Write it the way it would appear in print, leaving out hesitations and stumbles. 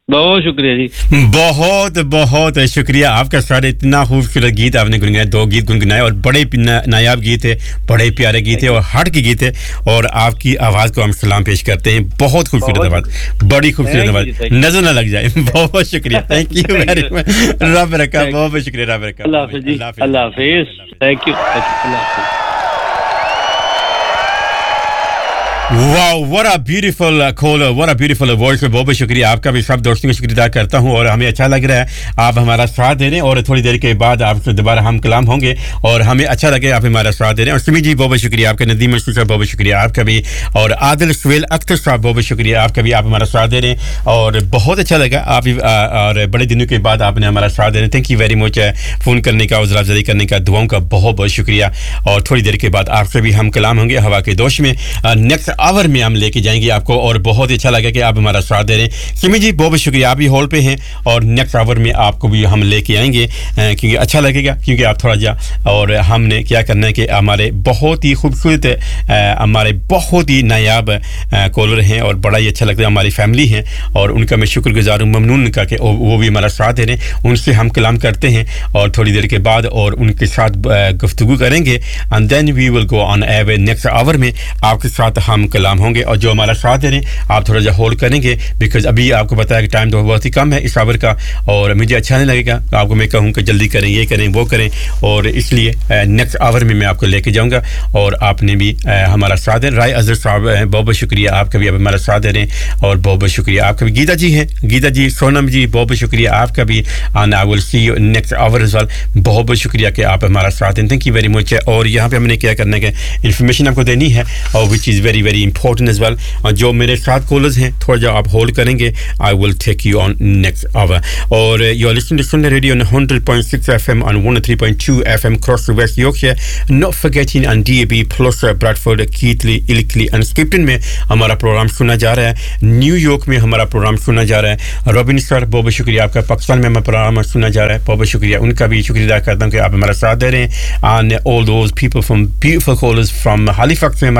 बहुत शुक्रिया जी बहुत बहुत शुक्रिया आपका सर इतना खूबसूरत गीत आपने गुनगुनाया 2 गीत गुनगुनाए और बड़े नायाब गीत है बड़े प्यारे गीत है और हट के गीत है और आपकी आवाज़ को हम सलाम पेश करते हैं बहुत खूबसूरत आवाज़ बड़ी खूबसूरत आवाज़ नजर ना लग जाए बहुत शुक्रिया थैंक यू वेरी मच रब रखा बहुत शुक्रिया रब रखा अल्लाह हाफिज़ जी अल्लाह हाफिज़ थैंक यू अल्लाह हाफिज़ Wow, what a beautiful caller, what a beautiful voice. बहुत शुक्रिया आपका भी सब दोस्तों का शुक्रिया अदा करता हूं और हमें अच्छा लग रहा है आप हमारा साथ दे रहे हैं और थोड़ी देर के बाद आपसे दोबारा हम कलाम होंगे और हमें अच्छा लगे आप हमारा साथ दे रहे हैं और सिमी जी बहुत शुक्रिया आपका नदीम मस्ती साहब बहुत शुक्रिया आपका भी और आदिल सुहेल अख्तर साहब बहुत शुक्रिया आपका भी आप हमारा साथ दे रहे हैं और बहुत अच्छा लगा आप और बड़े दिनों के बाद आपने हमारा साथ दे रहे हैं thank you very much phone करने का हौसला अफजाई करने का दुआओं का बहुत बहुत शुक्रिया और थोड़ी देर के बाद आपसे भी हम कलाम होंगे हवा के दोष में नेक्स्ट आवर में हम लेके जाएंगे आपको और बहुत अच्छा लगा कि आप हमारा साथ दे रहे हैं सिमी जी बहुत शुक्रिया आप भी हॉल पे हैं और नेक्स्ट आवर में आपको भी हम लेके आएंगे क्योंकि अच्छा लगेगा क्योंकि आप थोड़ा जा और हमने क्या करना है कि हमारे बहुत ही खूबसूरत हमारे बहुत ही नायाब कॉलर हैं और बड़ा ही अच्छा लगता है हमारी फैमिली है और उनका मैं शुक्रगुजार हूँ ममनून का कि वो भी हमारा साथ दे रहे हैं उनसे हम कलाम करते हैं और थोड़ी देर के बाद और उनके साथ गुफ्तगू करेंगे and then we will go on air next our में आपके साथ हम कलाम होंगे और जो हमारा साथ दे रहे हैं आप थोड़ा सा होल्ड करेंगे बिकॉज अभी आपको पता है कि टाइम तो बहुत ही कम है इस आवर का और मुझे अच्छा नहीं लगेगा आपको मैं कहूँ कि जल्दी करें ये करें वो करें और इसलिए नेक्स्ट आवर में मैं आपको लेके जाऊँगा और आपने भी हमारा साथ दे राय अजहर साहब बहुत बहुत शुक्रिया आपका भी हमारा साथ दे रहे हैं और बहुत बहुत शुक्रिया आपका भी गीता जी हैं गीता जी सोनम जी बहुत बहुत शुक्रिया आपका भी and I will see you next our as well बहुत बहुत शुक्रिया कि आप हमारा साथ दें थैंक यू वेरी मच और यहाँ पे हमने क्या करना है कि इन्फॉर्मेशन आपको देनी है और which is very very important as well जो मेरे साथ कॉलर्स हैं थोड़ा जो आप होल्ड करेंगे I will take you on next our और यू आर लिसनिंग टू सुनने radio on 100.6 FM and 103.2 FM across the West Yorkshire not forgetting on DAB plus Bradford Keighley Ilkley and Skipton में हमारा programme सुना जा रहा है New York में हमारा प्रोग्राम सुना जा रहा है रॉबिन सर बहुत शुक्रिया आपका पाकिस्तान में हमारा प्रोग्राम सुना जा रहा है बहुत शुक्रिया उनका भी शुक्रिया अदा करता हूँ कि आप हमारा साथ दे रहे हैं and all those people from beautiful callers from Halifax में